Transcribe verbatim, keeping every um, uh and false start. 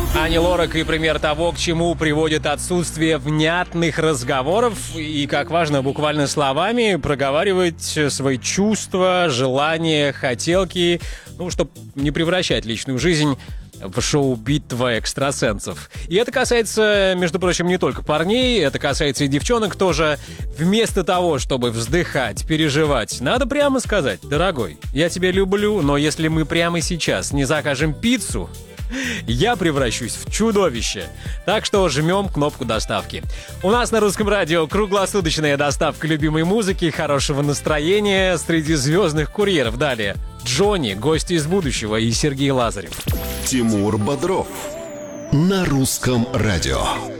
Ани Лорак и пример того, к чему приводит отсутствие внятных разговоров и, как важно, буквально словами проговаривать свои чувства, желания, хотелки, ну, чтобы не превращать личную жизнь в шоу «Битва экстрасенсов». И это касается, между прочим, не только парней, это касается и девчонок тоже. Вместо того, чтобы вздыхать, переживать, надо прямо сказать: дорогой, я тебя люблю, но если мы прямо сейчас не закажем пиццу, я превращусь в чудовище. Так что жмем кнопку доставки. У нас на Русском радио круглосуточная доставка любимой музыки, хорошего настроения среди звездных курьеров. Далее Джонни, гости из будущего, и Сергей Лазарев. Тимур Бодров на Русском радио.